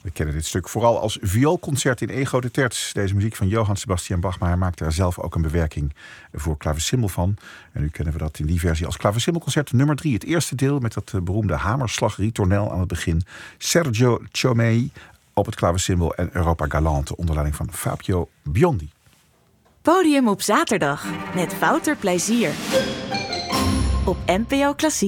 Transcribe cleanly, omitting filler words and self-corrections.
We kennen dit stuk vooral als vioolconcert in E grote terts. Deze muziek van Johann Sebastian Bach, maar hij maakte er zelf ook een bewerking voor klavecimbal van. En nu kennen we dat in die versie als klavecimbalconcert nummer 3. Het eerste deel met dat beroemde hamerslag-ritornel aan het begin. Sergio Ciomei op het klavecimbal en Europa Galante onder leiding van Fabio Biondi. Podium op zaterdag met Wouter Plezier op NPO Klassiek.